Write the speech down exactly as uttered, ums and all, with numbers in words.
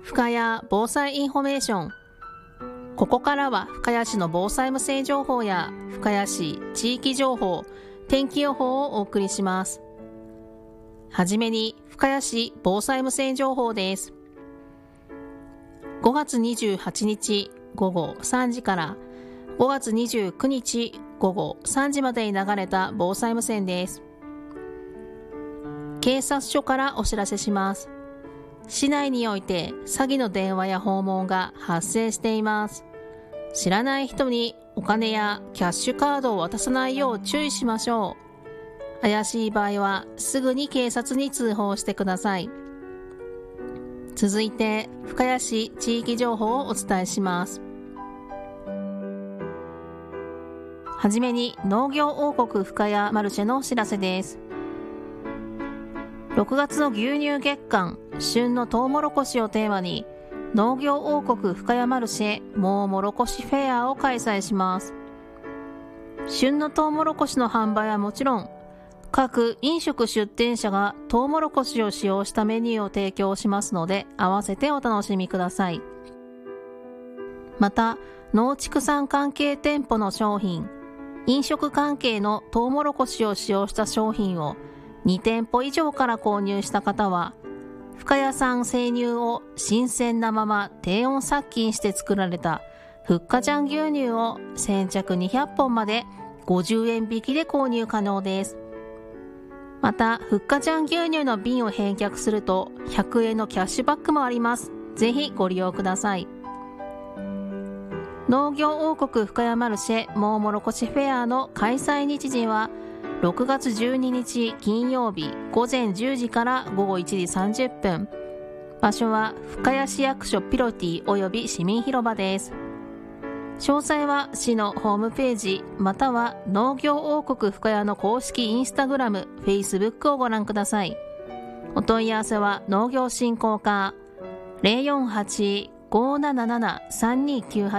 深谷防災インフォメーション。ここからは深谷市の防災無線情報や深谷市地域情報、天気予報をお送りします。はじめに深谷市防災無線情報です。ごがつにじゅうはちにちごごさんじからごがつにじゅうくにちごごさんじまでに流れた防災無線です。警察署からお知らせします。市内において詐欺の電話や訪問が発生しています。知らない人にお金やキャッシュカードを渡さないよう注意しましょう。怪しい場合はすぐに警察に通報してください。続いて深谷市地域情報をお伝えします。はじめに農業王国深谷マルシェのお知らせです。ろくがつの牛乳月間、旬のトウモロコシをテーマに農業王国深谷マルシェもうもろこしフェアを開催します。旬のトウモロコシの販売はもちろん、各飲食出店者がトウモロコシを使用したメニューを提供しますので、合わせてお楽しみください。また、農畜産関係店舗の商品、飲食関係のトウモロコシを使用した商品をにてんぽ以上から購入した方は、深谷産生乳を新鮮なまま低温殺菌して作られたふっかちゃん牛乳を先着にひゃっぽんまでごじゅうえん引きで購入可能です。また、ふっかちゃん牛乳の瓶を返却するとひゃくえんのキャッシュバックもあります。ぜひご利用ください。農業王国深谷マルシェもうもろこしフェアの開催日時はろくがつじゅうににち金曜日ごぜんじゅうじからごごいちじさんじゅっぷん。場所は深谷市役所ピロティおよび市民広場です。詳細は市のホームページまたは農業王国深谷の公式インスタグラム、フェイスブックをご覧ください。お問い合わせは農業振興課 ゼロよんはち ごーなななな さんにーきゅうはち